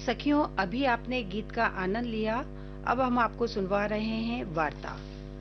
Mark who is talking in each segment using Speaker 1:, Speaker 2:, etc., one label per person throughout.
Speaker 1: सखियों, अभी आपने गीत का आनंद लिया। अब हम आपको सुनवा रहे हैं वार्ता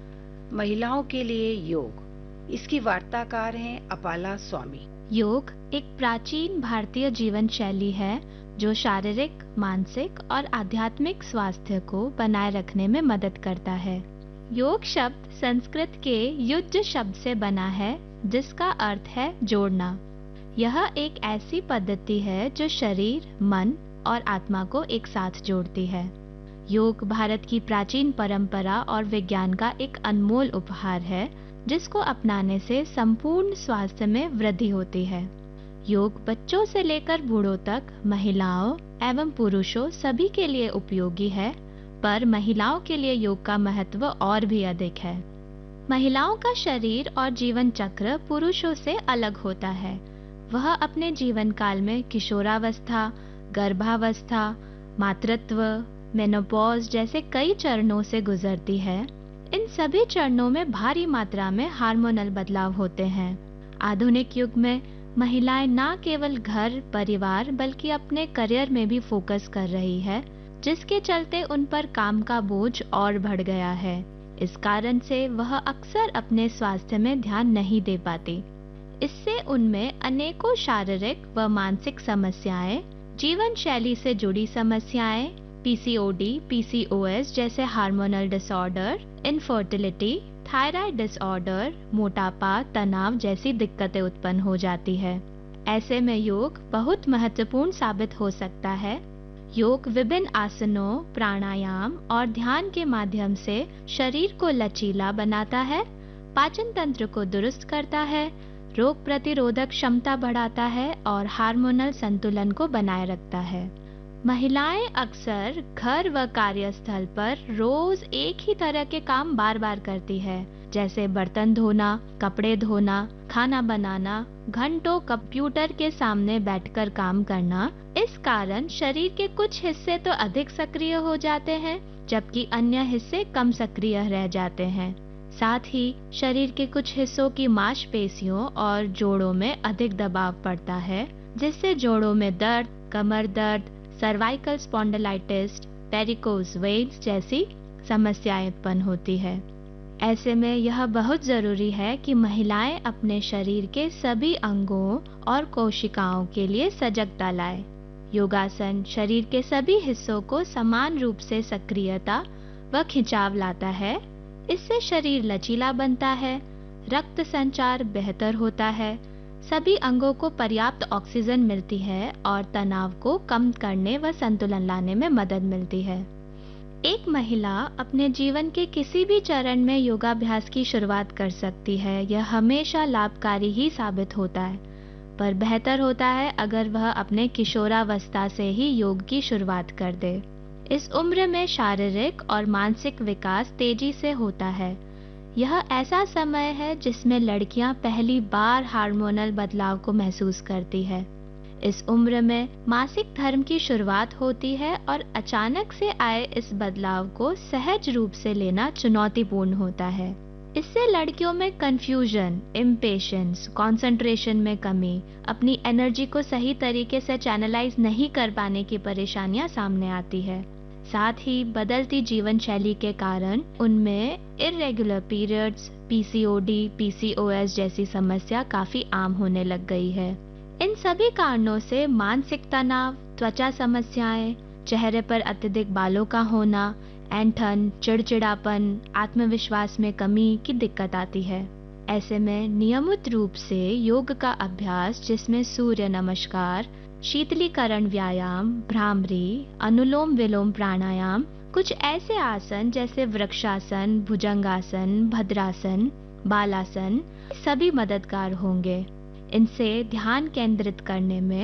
Speaker 1: महिलाओं के लिए योग। इसकी वार्ताकार हैं अपाला स्वामी।
Speaker 2: योग एक प्राचीन भारतीय जीवन शैली है जो शारीरिक, मानसिक और आध्यात्मिक स्वास्थ्य को बनाए रखने में मदद करता है। योग शब्द संस्कृत के युज्य शब्द से बना है, जिसका अर्थ है जोड़ना। यह एक ऐसी पद्धति है जो शरीर, मन और आत्मा को एक साथ जोड़ती है। योग भारत की प्राचीन परंपरा और विज्ञान का एक अनमोल उपहार है, जिसको अपनाने से संपूर्ण स्वास्थ्य में वृद्धि होती है। योग बच्चों से लेकर बूढ़ों तक, महिलाओं एवं पुरुषों सभी के लिए उपयोगी है, पर महिलाओं के लिए योग का महत्व और भी अधिक है। महिलाओं का शरीर और जीवन चक्र पुरुषों से अलग होता है। वह अपने जीवन काल में किशोरावस्था, गर्भावस्था, मातृत्व, मेनोपॉज जैसे कई चरणों से गुजरती है। इन सभी चरणों में भारी मात्रा में हार्मोनल बदलाव होते हैं। आधुनिक युग में महिलाएं न केवल घर परिवार बल्कि अपने करियर में भी फोकस कर रही है, जिसके चलते उन पर काम का बोझ और बढ़ गया है। इस कारण से वह अक्सर अपने स्वास्थ्य में ध्यान नहीं दे पाती। इससे उनमें अनेकों शारीरिक व मानसिक समस्याएं, जीवन शैली से जुड़ी समस्याएं, पीसीओडी, पीसीओएस जैसे hormonal disorder, infertility, thyroid disorder, मोटापा, तनाव जैसी दिक्कतें उत्पन्न हो जाती है। ऐसे में योग बहुत महत्वपूर्ण साबित हो सकता है। योग विभिन्न आसनों, प्राणायाम और ध्यान के माध्यम से शरीर को लचीला बनाता है, पाचन तंत्र को दुरुस्त करता है, रोग प्रतिरोधक क्षमता बढ़ाता है और हार्मोनल संतुलन को बनाए रखता है। महिलाएं अक्सर घर व कार्यस्थल पर रोज एक ही तरह के काम बार बार करती है, जैसे बर्तन धोना, कपड़े धोना, खाना बनाना, घंटों कंप्यूटर के सामने बैठकर काम करना। इस कारण शरीर के कुछ हिस्से तो अधिक सक्रिय हो जाते हैं, जबकि अन्य हिस्से कम सक्रिय रह जाते हैं। साथ ही शरीर के कुछ हिस्सों की मांसपेशियों और जोड़ों में अधिक दबाव पड़ता है, जिससे जोड़ों में दर्द, कमर दर्द, सर्वाइकल स्पॉन्डिलाइटिस, वेरिकोज वेन्स जैसी समस्याएं उत्पन्न होती है। ऐसे में यह बहुत जरूरी है कि महिलाएं अपने शरीर के सभी अंगों और कोशिकाओं के लिए सजगता लाएं। योगासन शरीर के सभी हिस्सों को समान रूप से सक्रियता व खिंचाव लाता है। इससे शरीर लचीला बनता है, रक्त संचार बेहतर होता है, सभी अंगों को पर्याप्त ऑक्सीजन मिलती है और तनाव को कम करने व संतुलन लाने में मदद मिलती है। एक महिला अपने जीवन के किसी भी चरण में योगाभ्यास की शुरुआत कर सकती है। यह हमेशा लाभकारी ही साबित होता है, पर बेहतर होता है अगर वह अपने किशोरावस्था से ही योग की शुरुआत कर दे। इस उम्र में शारीरिक और मानसिक विकास तेजी से होता है। यह ऐसा समय है जिसमें लड़कियां पहली बार हार्मोनल बदलाव को महसूस करती है। इस उम्र में मासिक धर्म की शुरुआत होती है और अचानक से आए इस बदलाव को सहज रूप से लेना चुनौतीपूर्ण होता है। इससे लड़कियों में कंफ्यूजन, इम्पेशेंस, कंसंट्रेशन में कमी, अपनी एनर्जी को सही तरीके से चैनलाइज नहीं कर पाने की परेशानियां सामने आती है। साथ ही बदलती जीवन शैली के कारण उनमें इर्रेगुलर पीरियड्स, पीसीओडी, पीसीओएस जैसी समस्या काफी आम होने लग गई है। इन सभी कारणों से मानसिक तनाव, त्वचा समस्याएं, चेहरे पर अत्यधिक बालों का होना, ऐंठन, चिड़चिड़ापन, आत्मविश्वास में कमी की दिक्कत आती है। ऐसे में नियमित रूप से योग का अभ्यास, जिसमें सूर्य नमस्कार, शीतलीकरण व्यायाम, भ्रामरी, अनुलोम विलोम प्राणायाम, कुछ ऐसे आसन जैसे वृक्षासन, भुजंगासन, भद्रासन, बालासन सभी मददगार होंगे। इनसे ध्यान केंद्रित करने में